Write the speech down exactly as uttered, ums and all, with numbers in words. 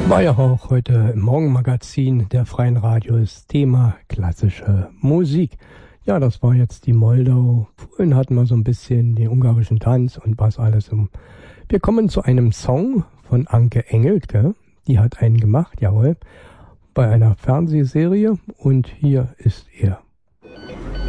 War ja auch heute im Morgenmagazin der Freien Radios Thema klassische Musik. Ja, das war jetzt die Moldau. Vorhin hatten wir so ein bisschen den ungarischen Tanz und was alles. Wir kommen zu einem Song von Anke Engelke. Die hat einen gemacht, jawohl, bei einer Fernsehserie. Und hier ist er.